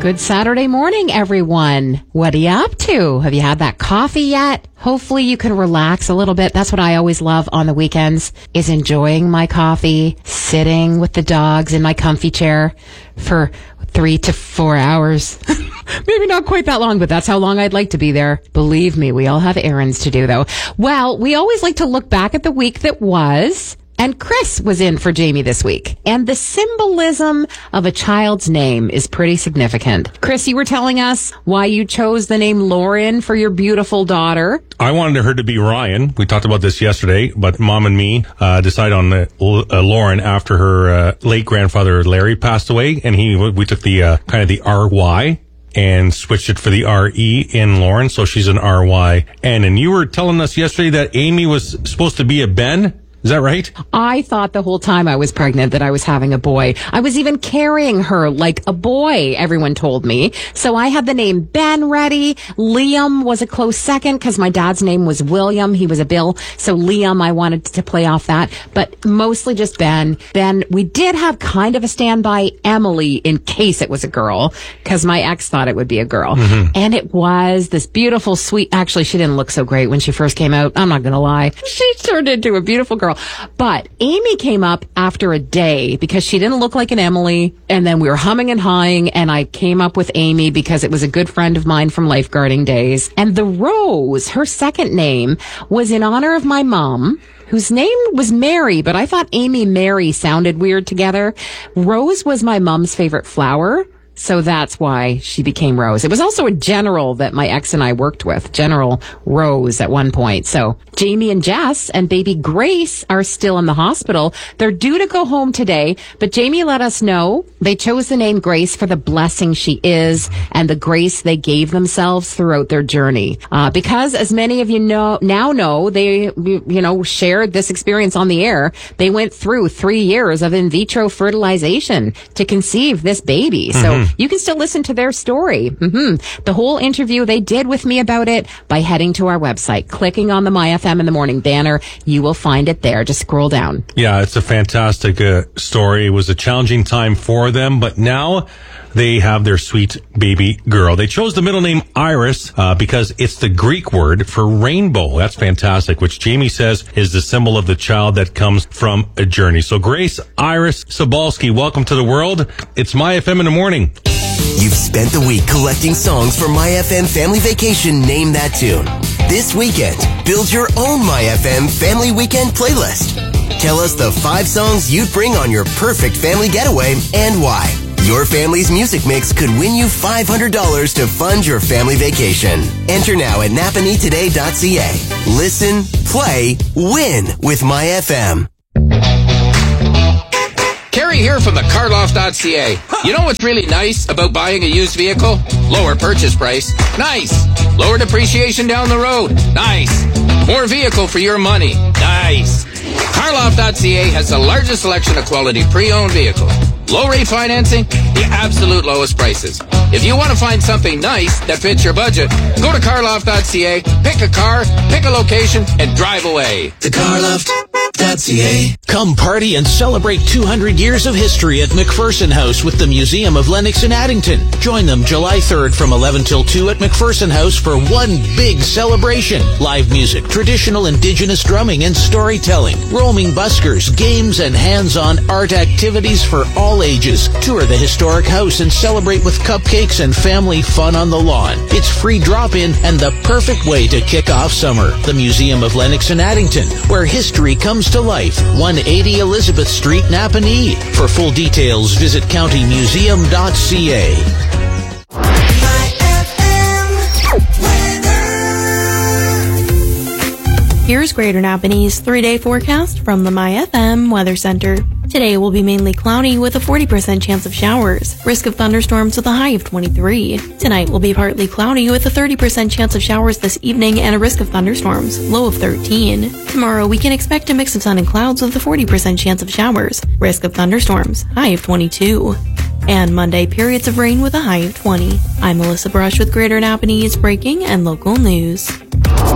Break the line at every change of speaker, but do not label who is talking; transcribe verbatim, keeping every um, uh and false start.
Good Saturday morning, everyone. What are you up to? Have you had that coffee yet? Hopefully you can relax a little bit. That's what I always love on the weekends, is enjoying my coffee, sitting with the dogs in my comfy chair for three to four hours. Maybe not quite that long, but that's how long I'd like to be there. Believe me, we all have errands to do, though. Well, we always like to look back at the week that was. And Chris was in for Jamie this week. And the symbolism of a child's name is pretty significant. Chris, you were telling us why you chose the name Lauren for your beautiful daughter.
I wanted her to be Ryan. We talked about this yesterday, but Mom and me uh, decided on uh, uh, Lauren after her uh, late grandfather Larry passed away, and he we took the uh, kind of the R Y and switched it for the R E in Lauren, so she's an R Y N. And you were telling us yesterday that Amy was supposed to be a Ben. Is that right?
I thought the whole time I was pregnant that I was having a boy. I was even carrying her like a boy, everyone told me. So I had the name Ben ready. Liam was a close second because my dad's name was William. He was a Bill. So Liam, I wanted to play off that. But mostly just Ben. Ben, we did have kind of a standby Emily in case it was a girl because my ex thought it would be a girl. Mm-hmm. And it was this beautiful, sweet... Actually, she didn't look so great when she first came out. I'm not going to lie. She turned into a beautiful girl. But Amy came up after a day because she didn't look like an Emily. And then we were humming and hawing, and I came up with Amy because it was a good friend of mine from lifeguarding days. And the Rose, her second name, was in honor of my mom, whose name was Mary, but I thought Amy Mary sounded weird together. Rose was my mom's favorite flower. So that's why she became Rose. It was also a general that my ex and I worked with, General Rose, at one point. So Jamie and Jess and baby Grace are still in the hospital. They're due to go home today, but Jamie let us know they chose the name Grace for the blessing she is and the grace they gave themselves throughout their journey. Uh, because as many of you know now know, they, you know, shared this experience on the air. They went through three years of in vitro fertilization to conceive this baby. So mm-hmm. You can still listen to their story. Mm-hmm. The whole interview they did with me about it by heading to our website, clicking on the My F M in the Morning banner. You will find it there. Just scroll down.
Yeah, it's a fantastic uh, story. It was a challenging time for them, but now they have their sweet baby girl. They chose the middle name Iris uh, because it's the Greek word for rainbow. That's fantastic, which Jamie says is the symbol of the child that comes from a journey. So Grace Iris Sobalski, welcome to the world. It's My F M in the Morning.
You've spent the week collecting songs for My F M Family Vacation Name That Tune. This weekend, build your own My F M Family Weekend playlist. Tell us the five songs you'd bring on your perfect family getaway and why. Your family's music mix could win you five hundred dollars to fund your family vacation. Enter now at napanee today dot c a. Listen, play, win with My F M.
Kerry here from the carloft dot c a. You know what's really nice about buying a used vehicle? Lower purchase price. Nice. Lower depreciation down the road. Nice. More vehicle for your money. Nice. carloft dot c a has the largest selection of quality pre-owned vehicles. Low rate financing, the absolute lowest prices. If you want to find something nice that fits your budget, go to carloft dot c a, pick a car, pick a location, and drive away.
The carloft dot c a. Come party and celebrate two hundred years of history at McPherson House with the Museum of Lennox in Addington. Join them July third from eleven till two at McPherson House for one big celebration. Live music, traditional indigenous drumming and storytelling, roaming buskers, games, and hands-on art activities for all ages. Tour the historic house and celebrate with cupcakes and family fun on the lawn. It's free drop-in and the perfect way to kick off summer. The Museum of Lennox in Addington, where history comes to life. one eighty Elizabeth Street, Napanee. For full details, visit county museum dot c a.
Here's Greater Napanee's three-day forecast from the My F M Weather Center. Today will be mainly cloudy with a forty percent chance of showers. Risk of thunderstorms with a high of twenty-three. Tonight will be partly cloudy with a thirty percent chance of showers this evening and a risk of thunderstorms, low of thirteen. Tomorrow we can expect a mix of sun and clouds with a forty percent chance of showers. Risk of thunderstorms, high of twenty-two. And Monday, periods of rain with a high of twenty. I'm Melissa Brush with Greater Napanee's breaking and local news.